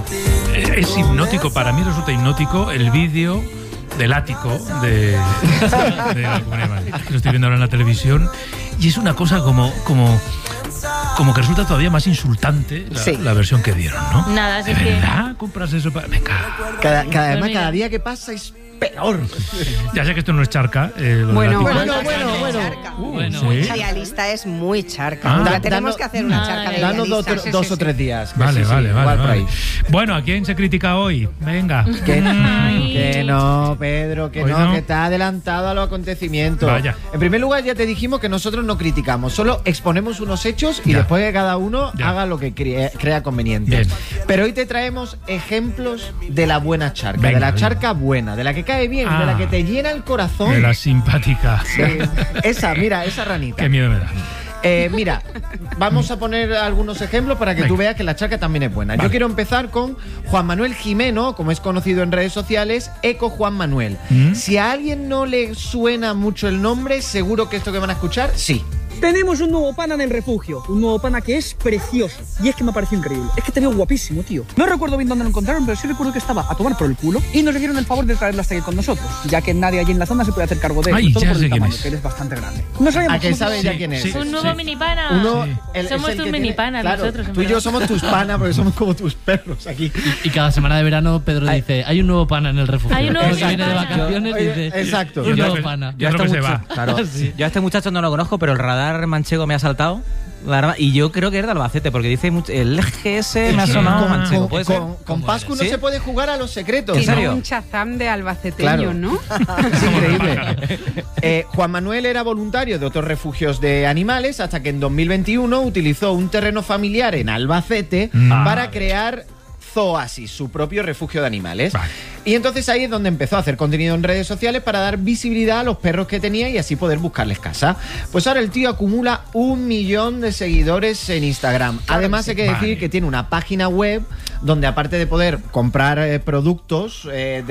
Es hipnótico, para mí resulta hipnótico el vídeo del ático de la Comunidad de Madrid. Lo estoy viendo ahora en la televisión y es una cosa como que resulta todavía más insultante la versión que dieron, ¿no? Nada, así ¿De que... verdad compras eso? Venga. Cada día que pasa es peor. Ya sé que esto no es charca. Bueno. ¿sí? Realista es muy charca. Tenemos que hacer una charca de Danos idealista. dos o tres días. Vale. Por ahí. Bueno, ¿a quién se critica hoy? Venga. Que no, Pedro, que Hoy no, no. que está adelantado a los acontecimientos. Vaya. En primer lugar, ya te dijimos que nosotros no criticamos, solo exponemos unos hechos y después que cada uno haga lo que crea conveniente. Bien. Pero hoy te traemos ejemplos de la buena charca, Venga, de la charca buena, de la que cae bien, de la que te llena el corazón. De la simpática. Sí, esa ranita. Qué miedo me da. Mira, vamos a poner algunos ejemplos para que tú veas que la charca también es buena. Vale. Yo quiero empezar con Juan Manuel Jimeno, como es conocido en redes sociales, Eco Juan Manuel. Si a alguien no le suena mucho el nombre, seguro que esto que van a escuchar, sí. Tenemos un nuevo pana en el refugio, un nuevo pana que es precioso. Y es que me pareció increíble. Es que te veo guapísimo, tío. No recuerdo bien dónde lo encontraron, pero sí recuerdo que estaba a tomar por el culo y nos hicieron el favor de traerlo hasta aquí con nosotros, ya que nadie allí en la zona se puede hacer cargo de él, Ay, todo ya por sé el quién tamaño, es. que eres bastante grande. No sabíamos ¿A quién cómo- sabes ya quién es? Sí. Un nuevo mini pana. Somos el tus que mini tiene- panas claro, nosotros. en tú y yo verdad. somos tus panas porque somos como tus perros aquí. Y cada semana de verano Pedro dice, hay un nuevo pana en el refugio. Hay un nuevo Uno que viene de pana. vacaciones y dice, Exacto. un Yo nuevo creo que- pana. yo creo que se va. Claro. Yo a este muchacho no lo conozco, pero el radar manchego me ha saltado. La verdad, y yo creo que es de Albacete, porque dice el GS me ha sonado manchego. ¿Puede ser? Con Pascu no ¿Sí? se puede jugar a los secretos. ¿En serio? Tiene un chazam de albaceteño, Claro. ¿no? Es increíble. Juan Manuel era voluntario de otros refugios de animales hasta que en 2021 utilizó un terreno familiar en Albacete para crear Zooasis, su propio refugio de animales. Vale. Y entonces ahí es donde empezó a hacer contenido en redes sociales para dar visibilidad a los perros que tenía y así poder buscarles casa. Pues ahora el tío acumula 1 millón de seguidores en Instagram. Además hay que decir Vale. que tiene una página web donde aparte de poder comprar productos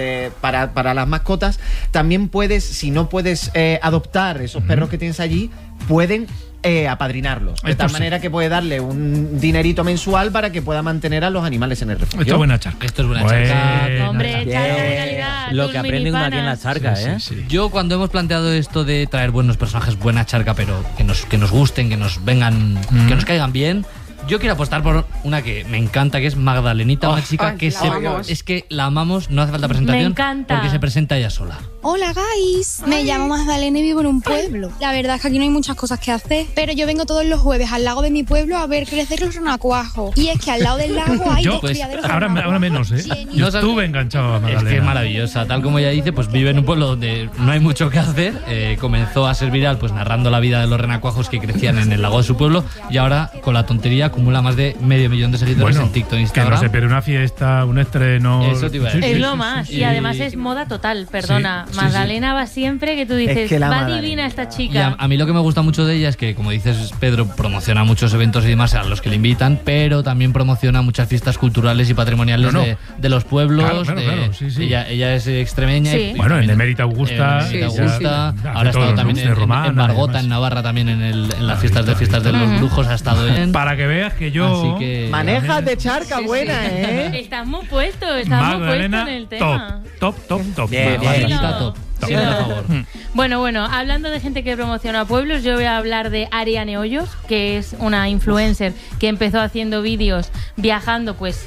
para las mascotas, también puedes, si no puedes adoptar esos perros que tienes allí, pueden apadrinarlos. De Esto tal sí. manera que puede darle un dinerito mensual para que pueda mantener a los animales en el refugio. Esto es buena charca. Esto es buena charca. Hombre, Bien. charca de calidad. Lo tus que aprende uno aquí en la minipanas. charca, Sí, ¿eh? sí, sí. Yo cuando hemos planteado esto de traer buenos personajes, buena charca, pero que nos gusten, que nos vengan, que nos caigan bien, yo quiero apostar por una que me encanta, que es Magdalenita, una chica ay, que la amamos. es que la amamos, no hace falta presentación, Me encanta. porque se presenta ella sola. Hola guys, me llamo Magdalena y vivo en un pueblo. La verdad es que aquí no hay muchas cosas que hacer, pero yo vengo todos los jueves al lago de mi pueblo a ver crecer los renacuajos. Y es que al lado del lago hay Yo, dos pues, criaderos de ahora renacuajos. menos, ¿eh? Sí, Yo No sabes- estuve enganchado a Magdalena. Es que es maravillosa, tal como ella dice, pues vive en un pueblo donde no hay mucho que hacer, comenzó a ser viral pues narrando la vida de los renacuajos que crecían en el lago de su pueblo y ahora con la tontería acumula más de 500.000 de seguidores Bueno, en TikTok e que no Instagram. se pierde una fiesta, un estreno. Eso te iba a decir. Es sí, lo sí, más. sí, Y sí. además es moda total, perdona. Sí, sí, Magdalena va siempre que tú dices, que la va Magdalena. divina esta Y chica. a mí lo que me gusta mucho de ella es que, como dices, Pedro promociona muchos eventos y demás a los que le invitan, pero también promociona muchas fiestas culturales y patrimoniales No, no. de los pueblos. Claro, sí, sí. Ella es extremeña. Sí. Bueno, en Emérita Augusta. En Emérita ella Augusta. hace Ahora ha todo, estado ¿no? también De Romana, en Bargota, además. en Navarra, también en las fiestas de Ahorita. los brujos ha estado en. Para que veas que yo. Así que. Manejas de charca buena, ¿eh? Estás muy puesto, estás muy puesto Magdalena, en el tema. top. Bien, bien. Magdalena top. Sí, Siempre no. a favor. Bueno, hablando de gente que promociona pueblos, yo voy a hablar de Ariane Hoyos, que es una influencer que empezó haciendo vídeos viajando pues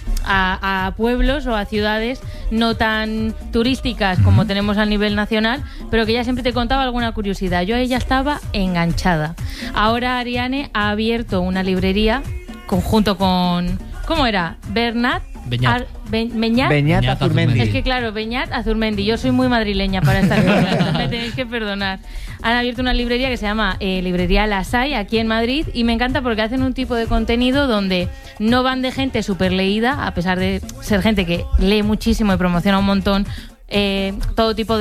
a pueblos o a ciudades no tan turísticas como tenemos a nivel nacional, pero que ella siempre te contaba alguna curiosidad. Yo a ella estaba enganchada. Ahora Ariane ha abierto una librería junto con... ¿Cómo era? Bernat. Beñat. Beñat Beñat Azurmendi. Azurmendi. Es que claro, Beñat Azurmendi. Yo soy muy madrileña para estas cosas, me tenéis que perdonar. Han abierto una librería que se llama Librería Las Hay, aquí en Madrid, y me encanta porque hacen un tipo de contenido donde no van de gente súper leída, a pesar de ser gente que lee muchísimo y promociona un montón todo tipo de